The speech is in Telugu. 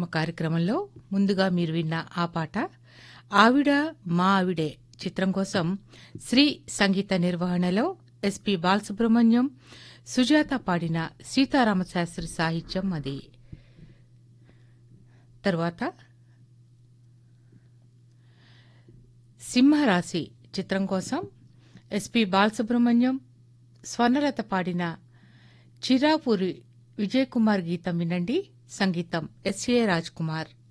కార్యక్రమంలో ముందుగా మీరు విన్న ఆ పాట ఆవిడ మా ఆవిడే చిత్రం కోసం శ్రీ సంగీత నిర్వహణలో ఎస్పి బాలసుబ్రహ్మణ్యం సుజాత పాడిన సీతారామశాస్త్రి సాహిత్యం అది. తరువాత సింహరాశి చిత్రం కోసం ఎస్పి బాలసుబ్రహ్మణ్యం స్వర్ణలత పాడిన చిరాపూరి విజయ్ కుమార్ గీతం వినండి. సంగీతం ఎస్ఏ రాజ్ కుమార్.